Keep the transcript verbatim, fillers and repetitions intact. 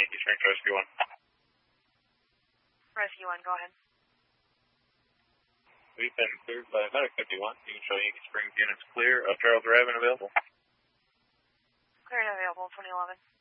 Yankee Springs Rescue one. Rescue one, go ahead. We've been cleared by Medic fifty-one. You can show Yankee Springs units clear. Uh, Charles Raven available. Clear and available, twenty eleven.